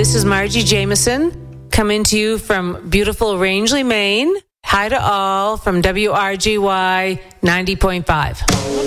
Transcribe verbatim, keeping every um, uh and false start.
This is Margie Jameson coming to you from beautiful Rangeley, Maine. Hi to all from W R G Y ninety point five.